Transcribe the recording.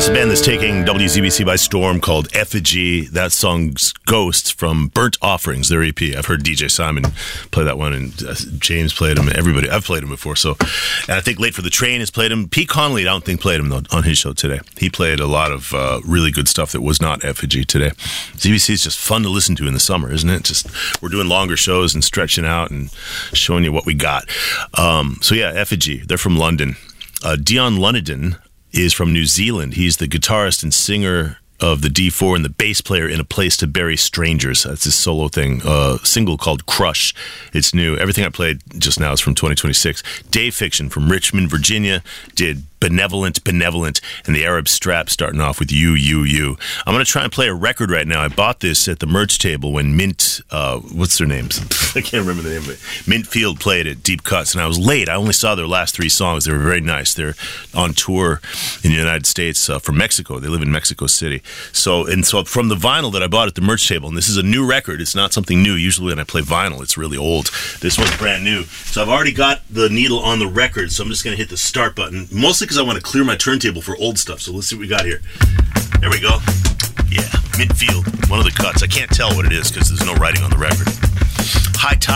It's a band that's taking WZBC by storm called Effigy. That song's Ghosts from Burnt Offerings, their EP. I've heard DJ Simon play that one, and James played him. Everybody, I've played him before. So, and I think Late for the Train has played him. Pete Connolly, I don't think played him though on his show today. He played a lot of really good stuff that was not Effigy today. ZBC is just fun to listen to in the summer, isn't it? Just we're doing longer shows and stretching out and showing you what we got. So yeah, Effigy. They're from London. Dion Lunadon is from New Zealand. He's the guitarist and singer of the D4 and the bass player in A Place to Bury Strangers. That's his solo thing. Single called Crush. It's new. Everything I played just now is from 2026. Dave Fiction from Richmond, Virginia did Benevolent, and the Arab Strap starting off with You. I'm going to try and play a record right now. I bought this at the merch table when Mint, what's their names? I can't remember the name of it. Mint Field played at Deep Cuts, and I was late. I only saw their last 3 songs. They were very nice. They're on tour in the United States from Mexico. They live in Mexico City. So from the vinyl that I bought at the merch table, and this is a new record. It's not something new. Usually when I play vinyl, it's really old. This one's brand new. So I've already got the needle on the record, so I'm just going to hit the start button, mostly because I want to clear my turntable for old stuff. So let's see what we got here. There we go. Yeah, Mint Field, one of the cuts. I can't tell what it is because there's no writing on the record. High Tide.